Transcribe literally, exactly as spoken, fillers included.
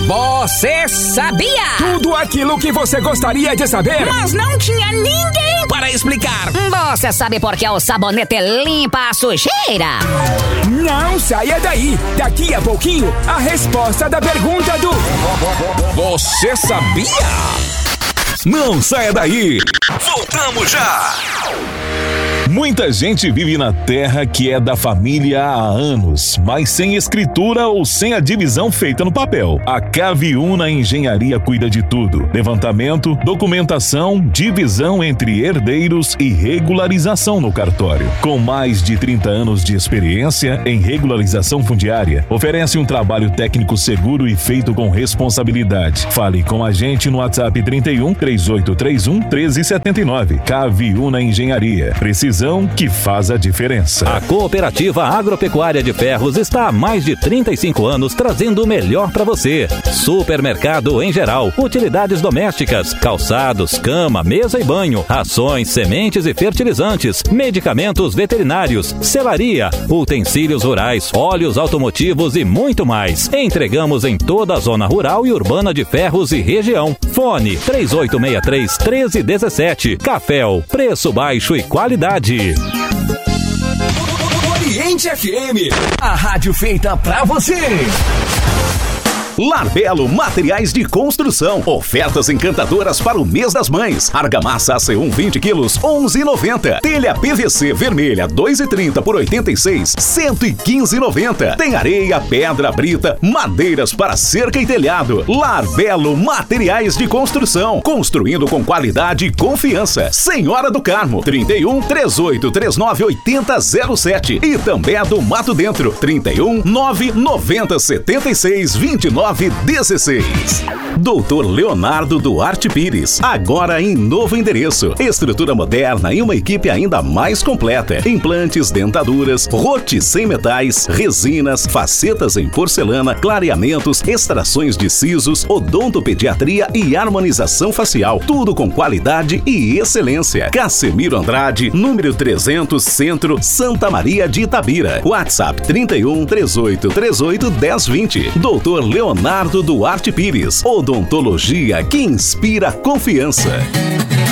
Você sabia? Tudo aquilo que você gostaria de saber, mas não tinha ninguém para explicar. Você sabe por que o sabonete limpa a sujeira? Não saia daí. Daqui a pouquinho, a resposta da pergunta do Você sabia? Não saia daí. Voltamos já. Muita gente vive na terra que é da família há anos, mas sem escritura ou sem a divisão feita no papel. A Caviuna Engenharia cuida de tudo: levantamento, documentação, divisão entre herdeiros e regularização no cartório. Com mais de trinta anos de experiência em regularização fundiária, oferece um trabalho técnico seguro e feito com responsabilidade. Fale com a gente no WhatsApp trinta e um, três oito três um, um três sete nove. Caviuna Engenharia. Precisão que faz a diferença. A Cooperativa Agropecuária de Ferros está há mais de trinta e cinco anos trazendo o melhor para você. Supermercado em geral, utilidades domésticas, calçados, cama, mesa e banho, rações, sementes e fertilizantes, medicamentos veterinários, selaria, utensílios rurais, óleos automotivos e muito mais. Entregamos em toda a zona rural e urbana de Ferros e região. Fone três oito seis três, um três um sete. Caféu, preço baixo e qualidade. Oriente F M, a rádio feita pra você. Larbelo Materiais de Construção. Ofertas encantadoras para o mês das mães. Argamassa A C um vinte quilos, onze reais e noventa centavos. Telha P V C vermelha, dois reais e trinta por oitenta e seis, cento e quinze reais e noventa centavos. Tem areia, pedra, brita, madeiras para cerca e telhado. Larbelo Materiais de Construção. Construindo com qualidade e confiança. Senhora do Carmo, trinta e um, três oito três nove, oito zero zero sete. E também a do Mato Dentro, trinta e um, nove noventa, setenta e seis, vinte e nove dezesseis. doutor Leonardo Duarte Pires, agora em novo endereço. Estrutura moderna e uma equipe ainda mais completa. Implantes, dentaduras, rote sem metais, resinas, facetas em porcelana, clareamentos, extrações de sisos, odontopediatria e harmonização facial. Tudo com qualidade e excelência. Cassimiro Andrade, número trezentos, Centro, Santa Maria de Itabira. WhatsApp trinta e um, três oito três oito, dez vinte. doutor Leonardo Duarte Pires, odontologia que inspira confiança.